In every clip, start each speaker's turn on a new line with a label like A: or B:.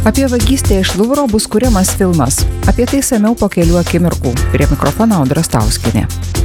A: Apie vagystę iš Luvro bus kuriamas filmas. Apie tai išsamiau po kelių akimirkų. Prie mikrofono Audra Stauskienė.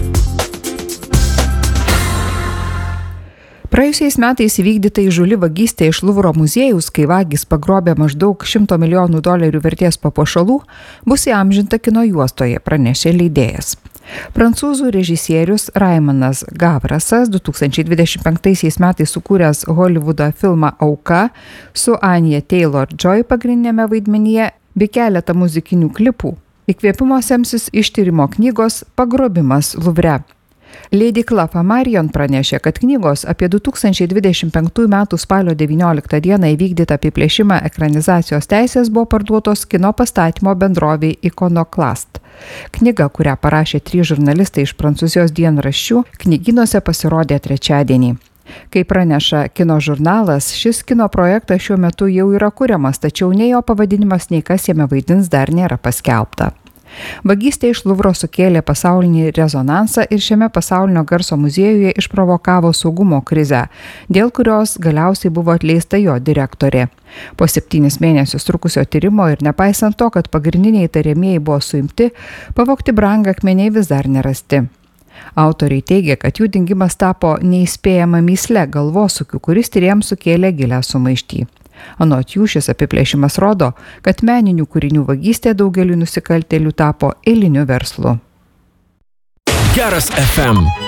A: Praėjusiais metais įvykdyta įžūli vagystė iš Luvro muziejaus, kai vagys pagrobė maždaug $100 milijonų vertės papuošalų, bus įamžinta kino juostoje, pranešė leidėjas. Prancūzų režisierius Raimanas Gavrasas 2025 metais sukūręs Hollywoodo filmą Auka su Anya Taylor-Joy pagrindinėme vaidmenyje bei keletą muzikinių klipų. Įkvėpimo semsis iš tyrimo knygos Pagrobimas Luvre. Leidykla Flammarion pranešė, kad knygos apie 2025 metų spalio 19 dieną įvykdytą apiplėšimą ekranizacijos teisės buvo parduotos kino pastatymo bendrovei Iconoclast. Knyga, kurią parašė 3 žurnalistai iš Prancūzijos dienraščių, knygynuose pasirodė trečiadienį. Kaip praneša kino žurnalas, šis kino projektas šiuo metu jau yra kuriamas, tačiau nei jo pavadinimas, nei kas jame vaidins dar nėra paskelbta. Vagystė iš Luvro sukėlė pasaulinį rezonansą ir šiame pasaulinio garso muziejuje išprovokavo saugumo krizę, dėl kurios galiausiai buvo atleista jo direktorė. Po 7 mėnesius trukusio tyrimo ir nepaisant to, kad pagrindiniai įtariamieji buvo suimti, pavogti brangakmeniai vis dar nerasti. Autoriai teigia, kad jų dingimas tapo neįspėjama mįsle galvosūkiu, kuris tyrėjams sukėlė gilią sumaištį. Anot jų šis apiplėšimas rodo, kad meninių kūrinių vagystė daugeliui nusikaltėlių tapo eiliniu verslu.
B: Geras FM.